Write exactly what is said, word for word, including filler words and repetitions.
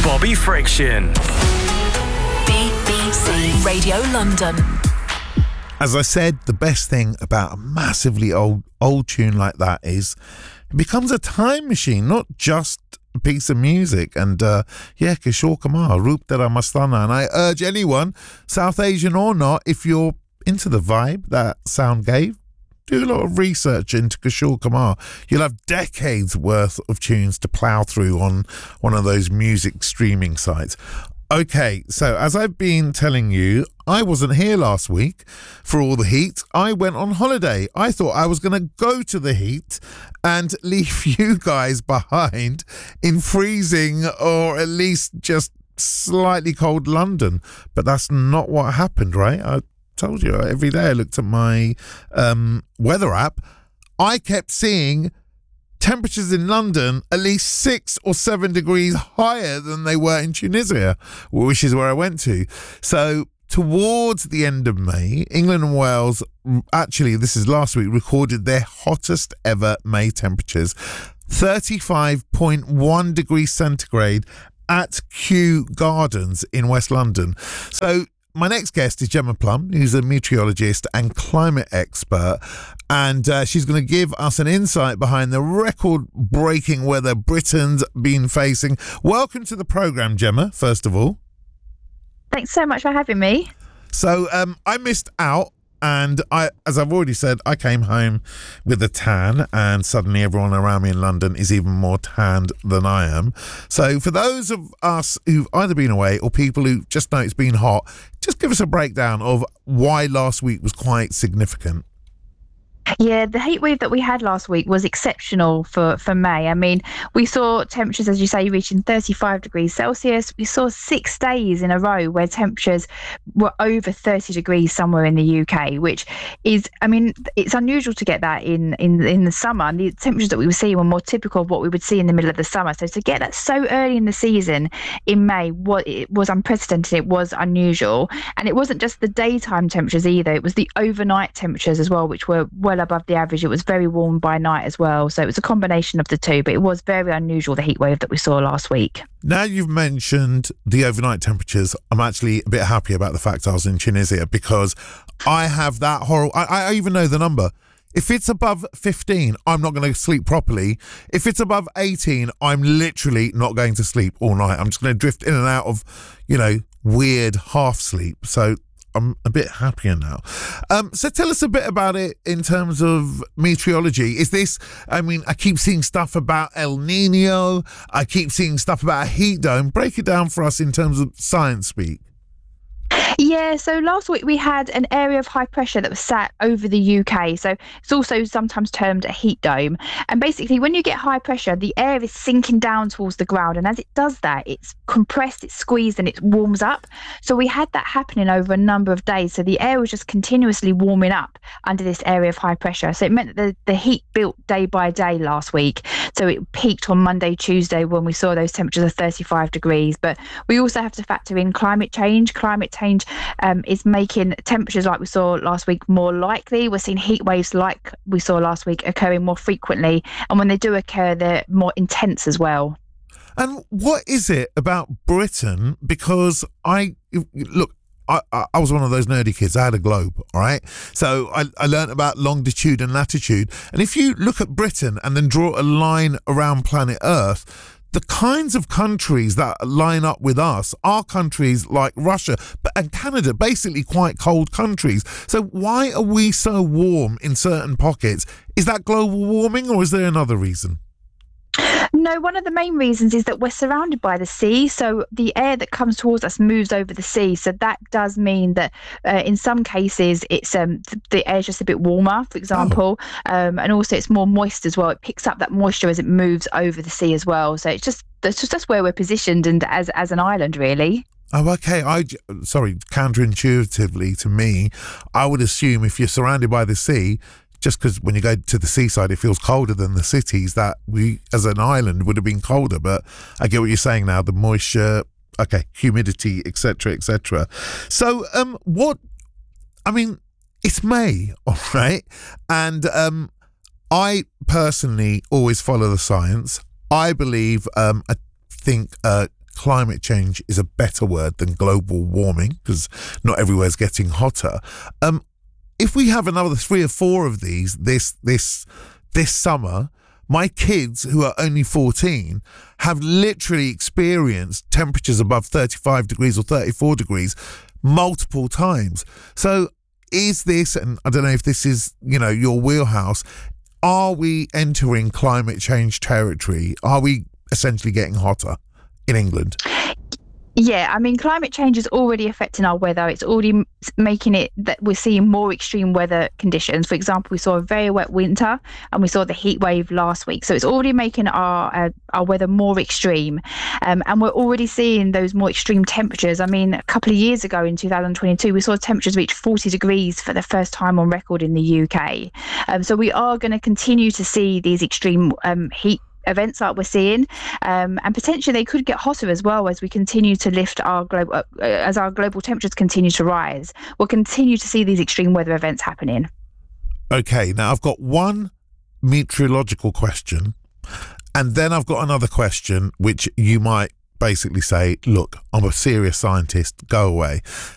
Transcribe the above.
Bobby Friction. B B C Radio London. As I said, the best thing about a massively old old tune like that is it becomes a time machine, not just a piece of music. And uh, yeah, Kishore Kumar, Roop Tera Mastana. And I urge anyone, South Asian or not, if you're into the vibe that sound gave, do a lot of research into Kishore Kumar. You'll have decades worth of tunes to plough through on one of those music streaming sites. Okay, so as I've been telling you, I wasn't here last week for all the heat. I went on holiday. I thought I was going to go to the heat and leave you guys behind in freezing or at least just slightly cold London. But that's not what happened, right? I told you, every day I looked at my um, weather app. I kept seeing temperatures in London at least six or seven degrees higher than they were in Tunisia, which is where I went to. So towards the end of May, England and Wales, actually this is last week, recorded their hottest ever May temperatures, thirty-five point one degrees centigrade at Kew Gardens in West London. So my next guest is Gemma Plum, who's a meteorologist and climate expert, and uh, she's going to give us an insight behind the record-breaking weather Britain's been facing. Welcome to the programme, Gemma, first of all. Thanks so much for having me. So um, I missed out, and I, as I've already said, I came home with a tan, and suddenly everyone around me in London is even more tanned than I am. So for those of us who've either been away or people who just know it's been hot, just give us a breakdown of why last week was quite significant. Yeah, the heat wave that we had last week was exceptional for, for May. I mean, we saw temperatures, as you say, reaching thirty-five degrees Celsius. We saw six days in a row where temperatures were over thirty degrees somewhere in the U K, which is, I mean, it's unusual to get that in, in, in the summer. And the temperatures that we were seeing were more typical of what we would see in the middle of the summer. So to get that so early in the season in May, what it was unprecedented, it was unusual. And it wasn't just the daytime temperatures either. It was the overnight temperatures as well, which were well above the average. It was very warm by night as well, so it was a combination of the two, but it was very unusual, the heat wave that we saw last week. Now you've mentioned the overnight temperatures, I'm actually a bit happy about the fact I was in Tunisia, because I have that horrible, I, I even know the number. If it's above fifteen, I'm not going to sleep properly. If it's above eighteen, I'm literally not going to sleep all night. I'm just going to drift in and out of, you know, weird half sleep. So I'm a bit happier now. Um, so tell us a bit about it in terms of meteorology. Is this, I mean, I keep seeing stuff about El Nino. I keep seeing stuff about a heat dome. Break it down for us in terms of science speak. Yeah, so last week we had an area of high pressure that was sat over the U K. So it's also sometimes termed a heat dome. And basically, when you get high pressure, the air is sinking down towards the ground. And as it does that, it's compressed, it's squeezed, and it warms up. So we had that happening over a number of days. So the air was just continuously warming up under this area of high pressure. So it meant that the, the heat built day by day last week. So it peaked on Monday, Tuesday, when we saw those temperatures of thirty-five degrees. But we also have to factor in climate change. Climate change um, is making temperatures like we saw last week more likely. We're seeing heat waves like we saw last week occurring more frequently. And when they do occur, they're more intense as well. And what is it about Britain? Because I, look, I, I was one of those nerdy kids. I had a globe, all right? So I, I learned about longitude and latitude. And if you look at Britain and then draw a line around planet Earth, the kinds of countries that line up with us are countries like Russia but and Canada, basically quite cold countries. So why are we so warm in certain pockets? Is that global warming, or is there another reason? No, one of the main reasons is that we're surrounded by the sea. So the air that comes towards us moves over the sea. So that does mean that uh, in some cases it's um, th- the air's just a bit warmer, for example. Oh. Um, and also it's more moist as well. It picks up that moisture as it moves over the sea as well. So it's just that's just that's where we're positioned, and as as an island, really. Oh, okay. I sorry, counterintuitively to me, I would assume if you're surrounded by the sea, just because when you go to the seaside it feels colder than the cities, that we as an island would have been colder. But I get what you're saying now, the moisture, okay, humidity, etc, etc. So um what I mean, it's May, all right, and um I personally always follow the science. I believe um I think uh climate change is a better word than global warming, because not everywhere's getting hotter. Um, if we have another three or four of these this this this summer, my kids, who are only fourteen, have literally experienced temperatures above thirty-five degrees or thirty-four degrees multiple times. So is this, and I don't know if this is, you know, your wheelhouse, are we entering climate change territory? Are we essentially getting hotter in England? Yeah, I mean, climate change is already affecting our weather. It's already m- making it that we're seeing more extreme weather conditions. For example, we saw a very wet winter and we saw the heat wave last week. So it's already making our uh, our weather more extreme. Um, and we're already seeing those more extreme temperatures. I mean, a couple of years ago in two thousand twenty-two, we saw temperatures reach forty degrees for the first time on record in the U K. Um, so we are going to continue to see these extreme um, heat events like we're seeing, um, and potentially they could get hotter as well as we continue to lift our global uh, as our global temperatures continue to rise. We'll continue to see these extreme weather events happening. Okay, now I've got one meteorological question, and then I've got another question which you might basically say, look, I'm a serious scientist, go away.